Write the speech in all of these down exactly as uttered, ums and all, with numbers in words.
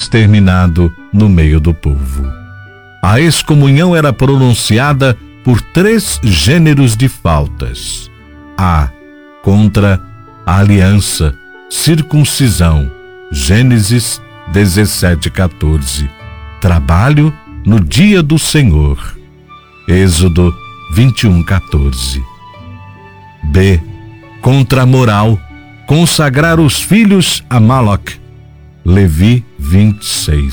exterminado no meio do povo. A excomunhão era pronunciada por três gêneros de faltas: a contra a aliança, circuncisão, Gênesis dezessete, quatorze, trabalho no dia do Senhor, Êxodo vinte e um, quatorze. B. Contra a moral, consagrar os filhos a Moloque, Levi vinte e seis.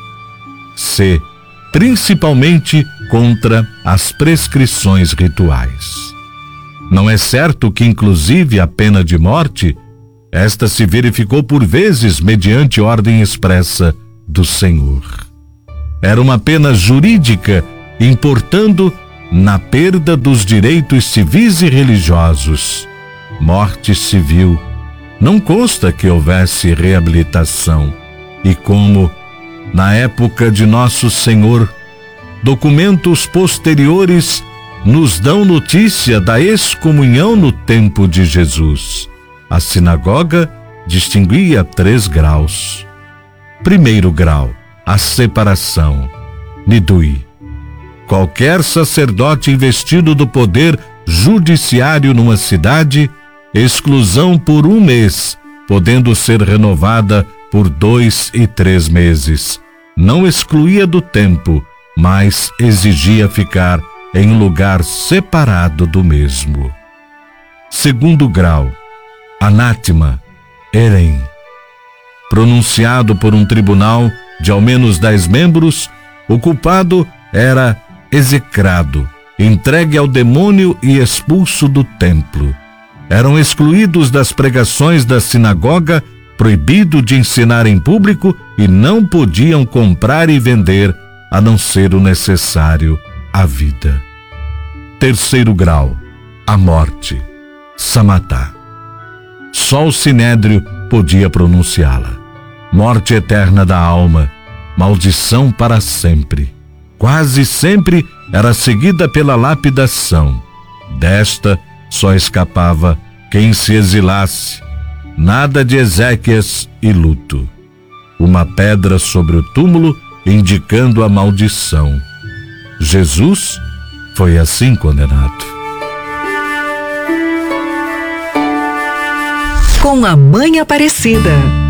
C. Principalmente contra as prescrições rituais. Não é certo que, inclusive, a pena de morte, esta se verificou por vezes mediante ordem expressa do Senhor. Era uma pena jurídica, importando na perda dos direitos civis e religiosos. Morte civil. Não consta que houvesse reabilitação. E como, na época de Nosso Senhor, documentos posteriores nos dão notícia da excomunhão no tempo de Jesus. A sinagoga distinguia três graus. Primeiro grau, a separação, nidui. Qualquer sacerdote investido do poder judiciário numa cidade, exclusão por um mês, podendo ser renovada por dois e três meses. Não excluía do tempo, mas exigia ficar em lugar separado do mesmo. Segundo grau, anátema, herém. Pronunciado por um tribunal de ao menos dez membros, o culpado era execrado, entregue ao demônio e expulso do templo. Eram excluídos das pregações da sinagoga, proibido de ensinar em público e não podiam comprar e vender, a não ser o necessário à vida. Terceiro grau, a morte, samatá. Só o sinédrio podia pronunciá-la. Morte eterna da alma, maldição para sempre. Quase sempre era seguida pela lapidação. Desta só escapava quem se exilasse. Nada de exéquias e luto. Uma pedra sobre o túmulo indicando a maldição. Jesus foi assim condenado. Com a Mãe Aparecida.